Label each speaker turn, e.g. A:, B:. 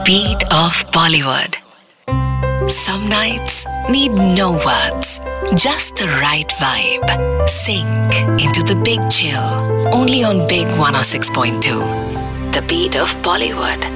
A: beat of Bollywood. Some nights need no words, just the right vibe. Sink into the big chill, only on Big 106.2. The beat of Bollywood.